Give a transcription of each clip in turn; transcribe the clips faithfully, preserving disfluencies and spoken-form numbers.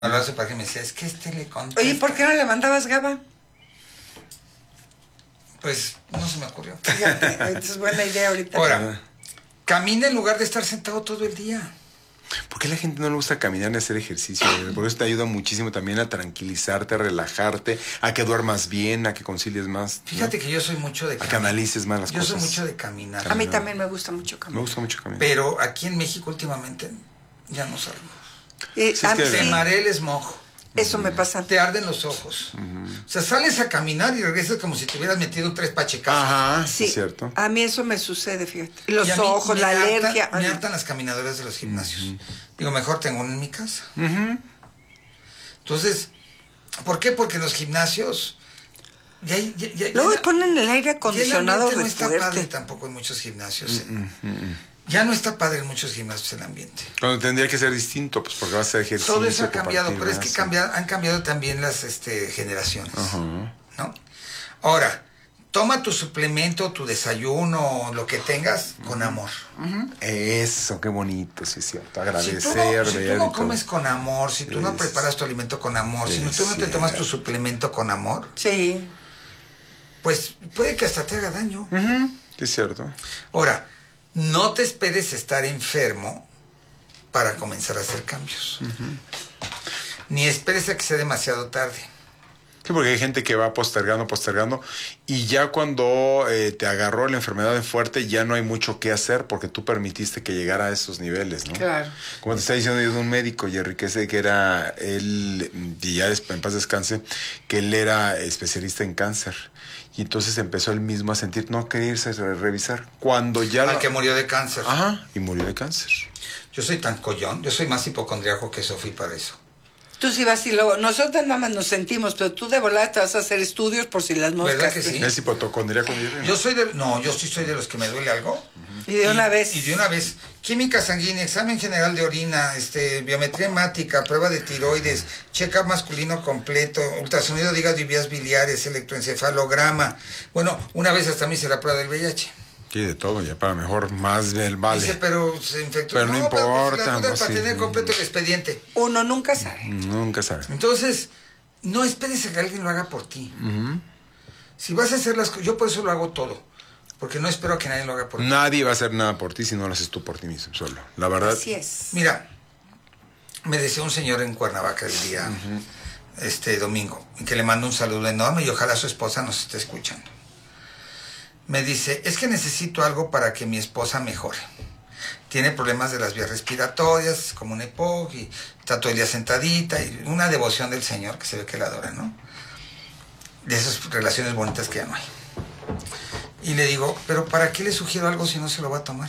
Hablaba su pareja y me decía, es que este le contesta. Oye, ¿por qué no le mandabas GABA? Pues no se me ocurrió. Fíjate, es buena idea ahorita. Ahora, camina en lugar de estar sentado todo el día. ¿Por qué a la gente no le gusta caminar ni hacer ejercicio? Por eso te ayuda muchísimo también a tranquilizarte, a relajarte, a que duermas bien, a que concilies más. Fíjate ¿no? que yo soy mucho de caminar. A caminar. que analices más las yo cosas. Yo soy mucho de caminar. A mí también me gusta mucho caminar. Me gusta mucho caminar. Pero aquí en México últimamente ya no salgo. Eh, Sí, es que- Te marea el smog. Eso me pasa. Te arden los ojos. Uh-huh. O sea, sales a caminar y regresas como si te hubieras metido tres pachecazos. Ajá, sí, es cierto. A mí eso me sucede, fíjate. Los y a mí ojos, me la hartan, alergia. Me hartan las caminadoras de los gimnasios. Uh-huh. Digo, mejor tengo uno en mi casa. Uh-huh. Entonces, ¿por qué? Porque los gimnasios... Ya, ya, ya, Luego ya, ponen el aire acondicionado el de no está fuerte. padre tampoco en muchos gimnasios. Uh-uh, uh-uh. Ya no está padre en muchos gimnasios el ambiente. Cuando tendría que ser distinto, pues porque vas a hacer ejercicio. Todo eso ha cambiado, pero es que sí. cambia, han cambiado también las este, generaciones. Uh-huh. ¿No? Ahora, toma tu suplemento, tu desayuno, lo que tengas, uh-huh. con amor. Uh-huh. Eso, qué bonito, sí es cierto. Agradecer, si tú no, si ver. tú no comes con amor, si tú es, no preparas tu alimento con amor, si tú no te cierto. tomas tu suplemento con amor, sí. pues puede que hasta te haga daño. Uh-huh. Sí es cierto. Ahora, no te esperes estar enfermo para comenzar a hacer cambios. Uh-huh. Ni esperes a que sea demasiado tarde. Sí, porque hay gente que va postergando, postergando, y ya cuando eh, te agarró la enfermedad de fuerte, ya no hay mucho que hacer porque tú permitiste que llegara a esos niveles, ¿no? Claro. Como te está diciendo yo de un médico, Jerry, que sé que era él, y ya en paz descanse, que él era especialista en cáncer. Y entonces empezó él mismo a sentir, no quería irse a revisar. Cuando ya... Al la... que murió de cáncer. Ajá, y murió de cáncer. Yo soy tan collón, yo soy más hipocondriaco que Sofía para eso. Tú sí vas y luego, nosotros nada más nos sentimos, pero tú de volada te vas a hacer estudios por si las moscas. ¿Verdad que sí? ¿Es hipocondriaco? Yo soy de... No, yo sí soy de los que me duele algo. Uh-huh. Y de una y, vez. Y de una vez. Química sanguínea, examen general de orina, este, biometría hemática, prueba de tiroides, check-up masculino completo, ultrasonido de hígado y vías biliares, electroencefalograma. Bueno, una vez hasta me hice la prueba del V I H. Sí, de todo, ya para mejor, más del vale. Dice, pero se infectó. Pero no, no importa. Pero, pues, no, para sí, tener completo el expediente. Uno nunca sabe. Nunca sabe. Entonces, no esperes a que alguien lo haga por ti. Uh-huh. Si vas a hacer las cosas, yo por eso lo hago todo. Porque no espero a que nadie lo haga por ti. Nadie va a hacer nada por ti si no lo haces tú por ti mismo, solo. La verdad. Así es. Mira, me decía un señor en Cuernavaca el día, uh-huh. este domingo, que le mando un saludo enorme y ojalá su esposa nos esté escuchando. Me dice, es que necesito algo para que mi esposa mejore. Tiene problemas de las vías respiratorias, como un EPOC, y está todo el día sentadita, y una devoción del Señor, que se ve que la adora, ¿no? De esas relaciones bonitas que ya no hay. Y le digo, ¿pero para qué le sugiero algo si no se lo va a tomar?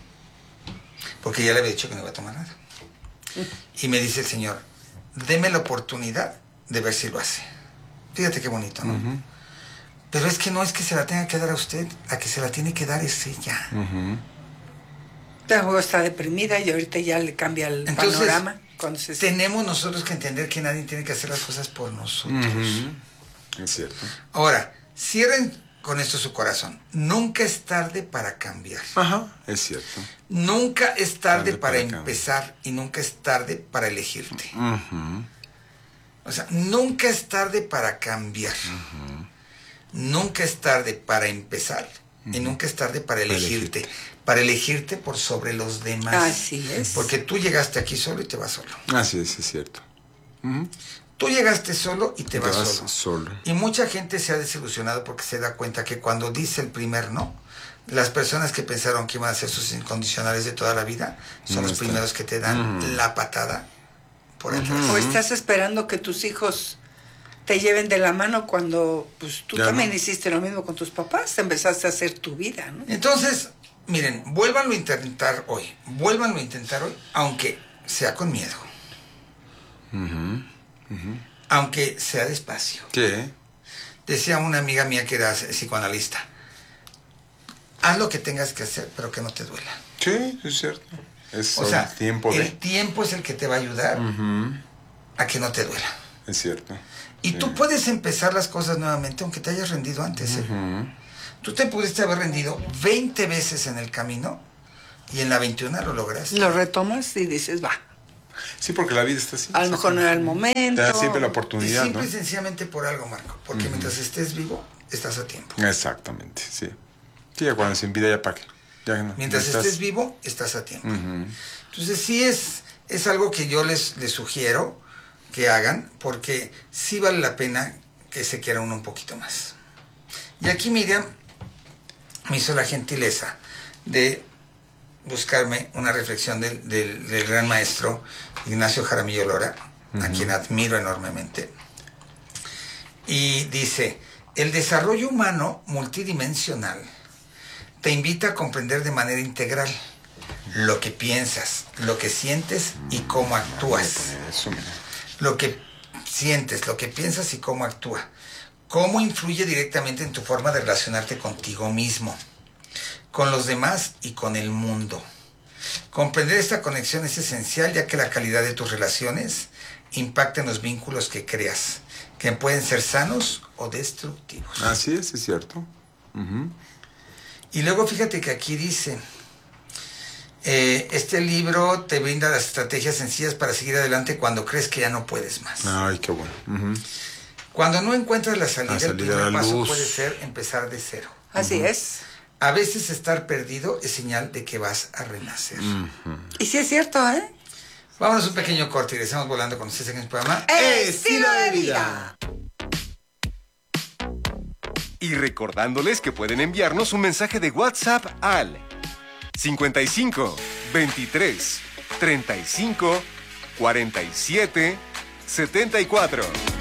Porque ya le había dicho que no iba a tomar nada. Y me dice el Señor, deme la oportunidad de ver si lo hace. Fíjate qué bonito, ¿no? Uh-huh. Pero es que no es que se la tenga que dar a usted, a que se la tiene que dar es ella. Uh-huh. Luego está deprimida y ahorita ya le cambia el Entonces, panorama. Se... tenemos nosotros que entender que nadie tiene que hacer las cosas por nosotros. Uh-huh. Es cierto. Ahora, cierren con esto su corazón. Nunca es tarde para cambiar. Ajá, es cierto. Nunca es tarde, tarde para, para empezar cambiar. Y nunca es tarde para elegirte. Uh-huh. O sea, nunca es tarde para cambiar. Uh-huh. Nunca es tarde para empezar uh-huh. y nunca es tarde para elegirte. para elegirte. Para elegirte por sobre los demás. Así es. Porque tú llegaste aquí solo y te vas solo. Así es, es cierto. Uh-huh. Tú llegaste solo y te, te vas, vas solo. solo. Y mucha gente se ha desilusionado porque se da cuenta que cuando dice el primer no, las personas que pensaron que iban a ser sus incondicionales de toda la vida son no los está. primeros que te dan uh-huh. la patada por atrás. Uh-huh. O estás esperando que tus hijos te lleven de la mano cuando pues tú ya también no. hiciste lo mismo con tus papás, empezaste a hacer tu vida, ¿no? Entonces, miren, vuélvanlo a intentar hoy, vuélvanlo a intentar hoy, aunque sea con miedo. Uh-huh. Uh-huh. Aunque sea despacio. ¿Qué? Decía una amiga mía que era psicoanalista, haz lo que tengas que hacer, pero que no te duela. Sí, es cierto. Es o sea, el tiempo de... el tiempo es el que te va a ayudar uh-huh. a que no te duela. Es cierto. Y sí. tú puedes empezar las cosas nuevamente aunque te hayas rendido antes. ¿eh? Uh-huh. Tú te pudiste haber rendido veinte veces en el camino y en la veintiuna lo lograste. Lo retomas y dices, va. Sí, porque la vida está así. A lo mejor no era el momento. Te da siempre la oportunidad, y simple ¿no? y sencillamente por algo, Marco. Porque uh-huh. mientras estés vivo, estás a tiempo. Exactamente, sí. Sí, ya cuando sin vida ya pa' qué. Ya no, mientras ya estás... estés vivo, estás a tiempo. Uh-huh. Entonces sí es, es algo que yo les, les sugiero que hagan, porque sí vale la pena que se quiera uno un poquito más. Y aquí Miriam me hizo la gentileza de buscarme una reflexión del, del, del gran maestro Ignacio Jaramillo Lora, uh-huh. a quien admiro enormemente. Y dice, el desarrollo humano multidimensional te invita a comprender de manera integral lo que piensas, lo que sientes y cómo actúas. Lo que sientes, lo que piensas y cómo actúa. Cómo influye directamente en tu forma de relacionarte contigo mismo, con los demás y con el mundo. Comprender esta conexión es esencial, ya que la calidad de tus relaciones impacta en los vínculos que creas, que pueden ser sanos o destructivos. Así es, es cierto. Uh-huh. Y luego fíjate que aquí dice, eh, este libro te brinda las estrategias sencillas para seguir adelante cuando crees que ya no puedes más. Ay, qué bueno. Uh-huh. Cuando no encuentras la salida, la salida el primer paso luz. puede ser empezar de cero. Así uh-huh. es. A veces estar perdido es señal de que vas a renacer. Uh-huh. Y sí es cierto, ¿eh? Vámonos un pequeño corte y regresamos volando con ustedes en el programa Estilo de Vida. Y recordándoles que pueden enviarnos un mensaje de WhatsApp al cincuenta y cinco, veintitrés, treinta y cinco, cuarenta y siete, setenta y cuatro.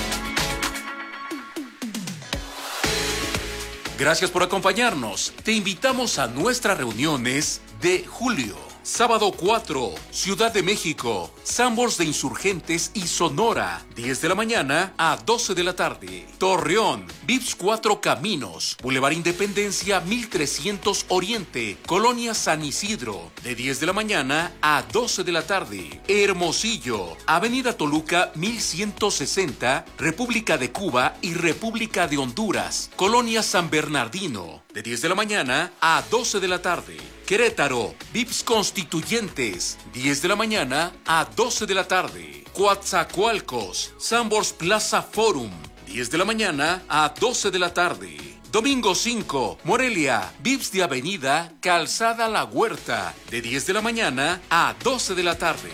Gracias por acompañarnos. Te invitamos a nuestras reuniones de julio. Sábado cuatro, Ciudad de México, Sanborns de Insurgentes y Sonora, diez de la mañana a doce de la tarde. Torreón, Vips cuatro Caminos, Boulevard Independencia mil trescientos Oriente, Colonia San Isidro, de diez de la mañana a doce de la tarde. Hermosillo, Avenida Toluca mil ciento sesenta, República de Cuba y República de Honduras, Colonia San Bernardino, de diez de la mañana a doce de la tarde. Querétaro, Vips Constituyentes, diez de la mañana a doce de la tarde. Coatzacoalcos, Sanborns Plaza Forum, diez de la mañana a doce de la tarde. Domingo cinco, Morelia, Vips de Avenida Calzada La Huerta, de diez de la mañana a doce de la tarde.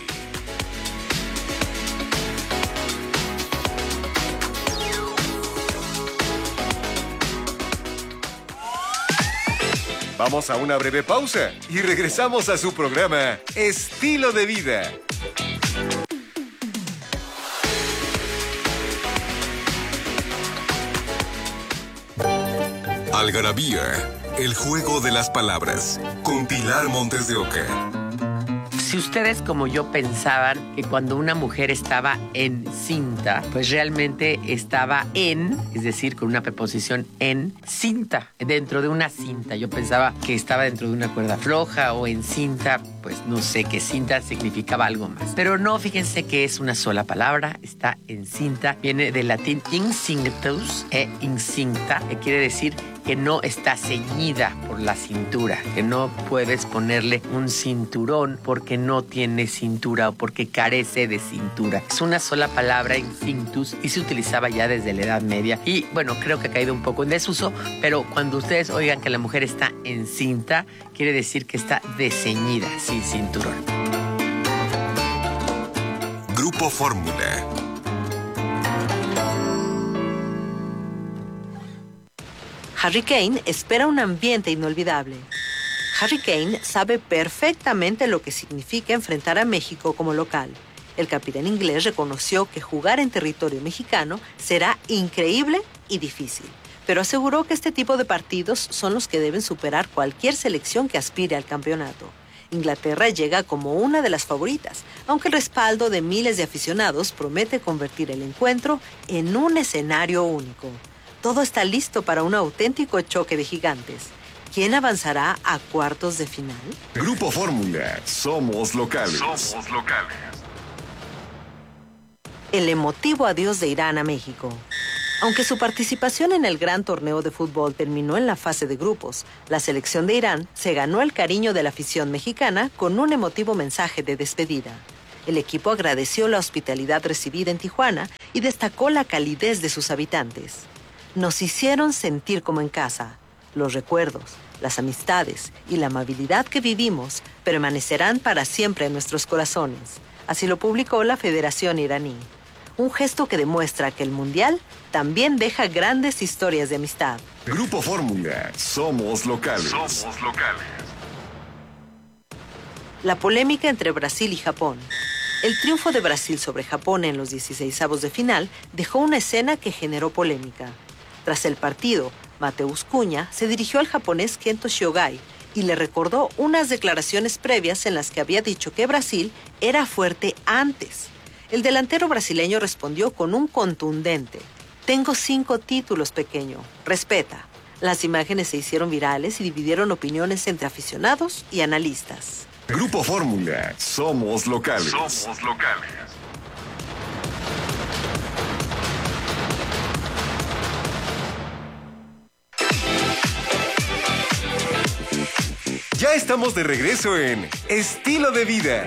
Vamos a una breve pausa y regresamos a su programa Estilo de Vida. Algarabía, el juego de las palabras, con Pilar Montes de Oca. Si ustedes como yo pensaban que cuando una mujer estaba encinta, pues realmente estaba en, es decir, con una preposición en cinta, dentro de una cinta. Yo pensaba que estaba dentro de una cuerda floja o en cinta, pues no sé, que cinta significaba algo más. Pero no, fíjense que es una sola palabra, está encinta, viene del latín incinctus e incinta, que quiere decir que no está ceñida por la cintura, que no puedes ponerle un cinturón porque no tiene cintura o porque carece de cintura. Es una sola palabra, incinctus, y se utilizaba ya desde la Edad Media. Y bueno, creo que ha caído un poco en desuso, pero cuando ustedes oigan que la mujer está encinta, quiere decir que está desceñida, sin cinturón. Grupo Fórmula. Harry Kane espera un ambiente inolvidable. Harry Kane sabe perfectamente lo que significa enfrentar a México como local. El capitán inglés reconoció que jugar en territorio mexicano será increíble y difícil, pero aseguró que este tipo de partidos son los que deben superar cualquier selección que aspire al campeonato. Inglaterra llega como una de las favoritas, aunque el respaldo de miles de aficionados promete convertir el encuentro en un escenario único. Todo está listo para un auténtico choque de gigantes. ¿Quién avanzará a cuartos de final? Grupo Fórmula. Somos locales. Somos locales. El emotivo adiós de Irán a México. Aunque su participación en el gran torneo de fútbol terminó en la fase de grupos, la selección de Irán se ganó el cariño de la afición mexicana con un emotivo mensaje de despedida. El equipo agradeció la hospitalidad recibida en Tijuana y destacó la calidez de sus habitantes. Nos hicieron sentir como en casa. Los recuerdos, las amistades y la amabilidad que vivimos permanecerán para siempre en nuestros corazones. Así lo publicó la Federación Iraní. Un gesto que demuestra que el Mundial también deja grandes historias de amistad. Grupo Fórmula, somos locales. Somos locales. La polémica entre Brasil y Japón. El triunfo de Brasil sobre Japón en los dieciseisavos de final dejó una escena que generó polémica. Tras el partido, Mateus Cunha se dirigió al japonés Kento Shiogai y le recordó unas declaraciones previas en las que había dicho que Brasil era fuerte antes. El delantero brasileño respondió con un contundente: "Tengo cinco títulos, pequeño. Respeta". Las imágenes se hicieron virales y dividieron opiniones entre aficionados y analistas. Grupo Fórmula, somos locales. Somos locales. Ya estamos de regreso en Estilo de Vida.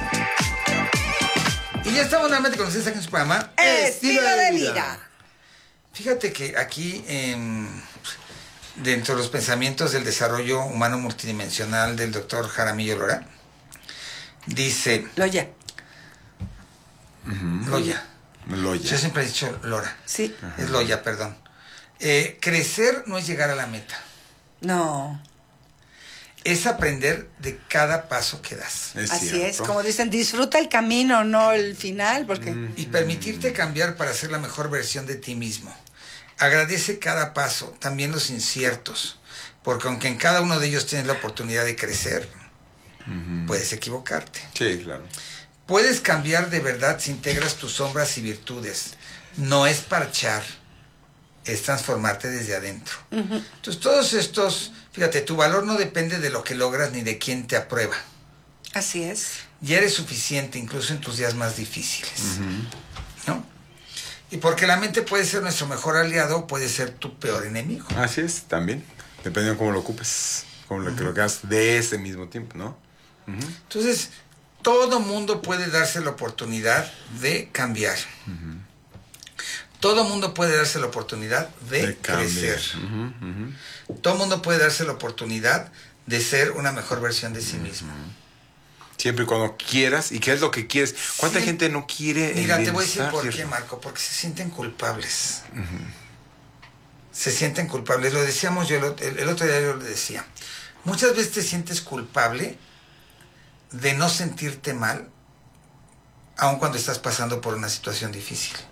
Y ya estamos nuevamente con ustedes aquí en su programa Estilo de Vida. Fíjate que aquí, eh, dentro de los pensamientos del desarrollo humano multidimensional del doctor Jaramillo Lora, dice... Loya. Uh-huh. Loya. Loya. Yo siempre he dicho Lora. Sí. Es Loya, perdón. Eh, crecer no es llegar a la meta. No. Es aprender de cada paso que das. Es Así cierto. es, como dicen, disfruta el camino, no el final, porque... Mm. Y permitirte cambiar para ser la mejor versión de ti mismo. Agradece cada paso, también los inciertos, porque aunque en cada uno de ellos tienes la oportunidad de crecer, uh-huh, puedes equivocarte. Sí, claro. Puedes cambiar de verdad si integras tus sombras y virtudes. No es parchar, es transformarte desde adentro. Uh-huh. Entonces todos estos, fíjate, tu valor no depende de lo que logras ni de quién te aprueba. Así es. Ya eres suficiente incluso en tus días más difíciles. Uh-huh. ¿No? Y porque la mente puede ser nuestro mejor aliado o puede ser tu peor enemigo. Así es, también. Depende de cómo lo ocupes, cómo lo, uh-huh, que lo hagas de ese mismo tiempo, ¿no? Uh-huh. Entonces, todo mundo puede darse la oportunidad de cambiar. Uh-huh. Todo mundo puede darse la oportunidad de, de crecer. Uh-huh, uh-huh. Todo mundo puede darse la oportunidad de ser una mejor versión de sí uh-huh mismo. Siempre y cuando quieras. ¿Y qué es lo que quieres? ¿Cuánta sí. gente no quiere? Mira, te voy a decir por qué, Marco. Porque se sienten culpables. Uh-huh. Se sienten culpables. Lo decíamos yo, el, el otro día yo lo decía. Muchas veces te sientes culpable de no sentirte mal, aun cuando estás pasando por una situación difícil.